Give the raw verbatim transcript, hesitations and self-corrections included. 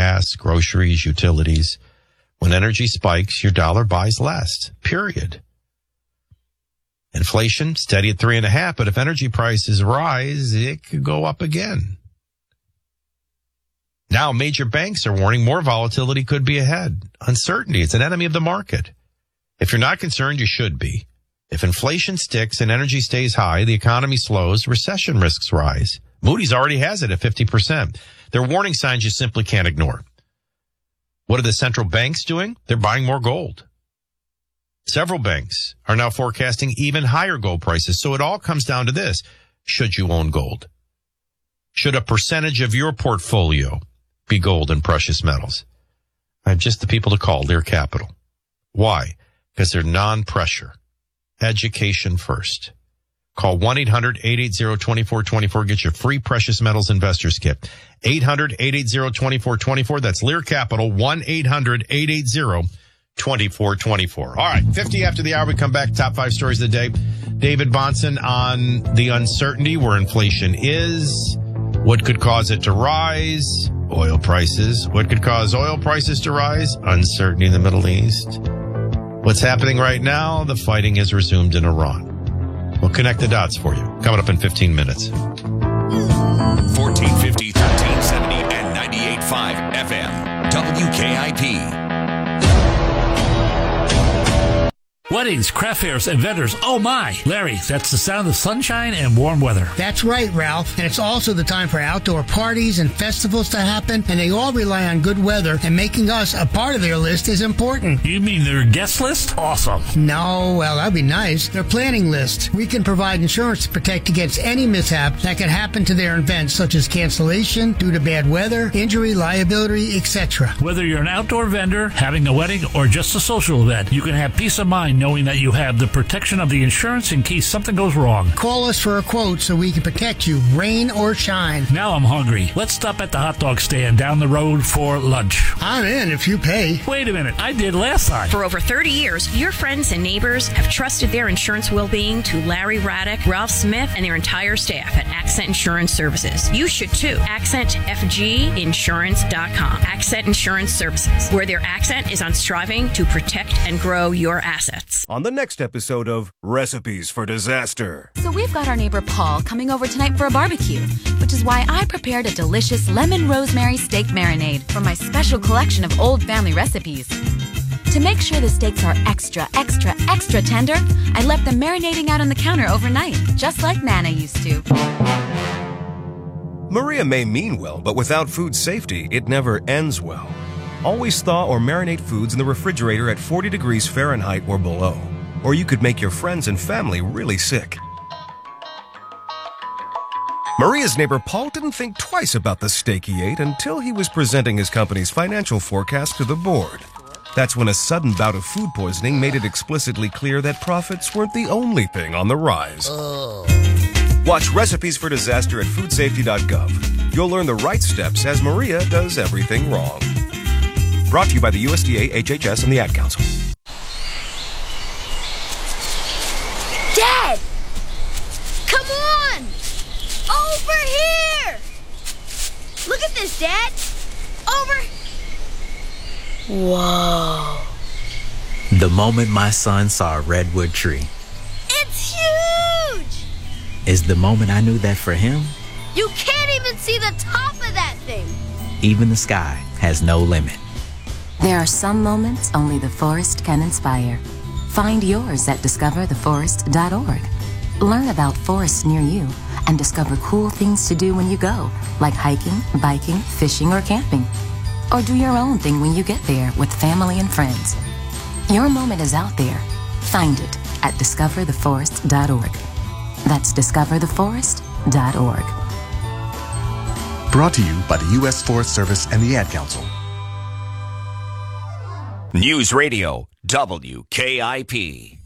gas, groceries, utilities. When energy spikes, your dollar buys less, period. Inflation, steady at three and a half, but if energy prices rise, it could go up again. Now, major banks are warning more volatility could be ahead. Uncertainty, it's an enemy of the market. If you're not concerned, you should be. If inflation sticks and energy stays high, the economy slows, recession risks rise. Moody's already has it at fifty percent. They're warning signs you simply can't ignore. What are the central banks doing? They're buying more gold. Several banks are now forecasting even higher gold prices. So it all comes down to this. Should you own gold? Should a percentage of your portfolio be gold and precious metals? I'm just the people to call, Lear Capital. Why? Because they're non-pressure. Education first. Call one eight hundred eight eight zero two four two four. Get your free precious metals investors kit. eight hundred eight eight zero two four two four. That's Lear Capital. one eight hundred eight eight zero two four two four. All right. fifty after the hour. We come back. Top five stories of the day. David Bahnsen on the uncertainty where inflation is. What could cause it to rise? Oil prices. What could cause oil prices to rise? Uncertainty in the Middle East. What's happening right now? The fighting is resumed in Iran. We'll connect the dots for you. Coming up in fifteen minutes. fourteen fifty, thirteen seventy, and ninety-eight point five F M. W K I P. Weddings, craft fairs, and vendors. Oh my! Larry, that's the sound of sunshine and warm weather. That's right, Ralph. And it's also the time for outdoor parties and festivals to happen, and they all rely on good weather, and making us a part of their list is important. You mean their guest list? Awesome. No, well, that'd be nice. Their planning list. We can provide insurance to protect against any mishap that could happen to their events, such as cancellation due to bad weather, injury, liability, et cetera. Whether you're an outdoor vendor, having a wedding, or just a social event, you can have peace of mind knowing that you have the protection of the insurance in case something goes wrong. Call us for a quote so we can protect you, rain or shine. Now I'm hungry. Let's stop at the hot dog stand down the road for lunch. I'm in if you pay. Wait a minute. I did last time. For over thirty years, your friends and neighbors have trusted their insurance well-being to Larry Raddick, Ralph Smith, and their entire staff at Accent Insurance Services. You should too. accent f g insurance dot com. Accent Insurance Services, where their accent is on striving to protect and grow your assets. On the next episode of Recipes for Disaster. So we've got our neighbor Paul coming over tonight for a barbecue, which is why I prepared a delicious lemon rosemary steak marinade from my special collection of old family recipes. To make sure the steaks are extra, extra, extra tender, I left them marinating out on the counter overnight, just like Nana used to. Maria may mean well, but without food safety, it never ends well. Always thaw or marinate foods in the refrigerator at forty degrees Fahrenheit or below, or you could make your friends and family really sick. Maria's neighbor Paul didn't think twice about the steak he ate until he was presenting his company's financial forecast to the board. That's when a sudden bout of food poisoning made it explicitly clear that profits weren't the only thing on the rise. Oh. Watch Recipes for Disaster at food safety dot gov. You'll learn the right steps as Maria does everything wrong. Brought to you by the U S D A, H H S, and the Ad Council. Dad! Come on! Over here! Look at this, Dad! Over... Whoa. The moment my son saw a redwood tree. It's huge! Is the moment I knew that for him, You can't even see the top of that thing! even the sky has no limit. There are some moments only the forest can inspire. Find yours at discover the forest dot org. Learn about forests near you and discover cool things to do when you go, like hiking, biking, fishing, or camping. Or do your own thing when you get there with family and friends. Your moment is out there. Find it at discover the forest dot org. That's discover the forest dot org. Brought to you by the U S Forest Service and the Ad Council. News Radio W K I P.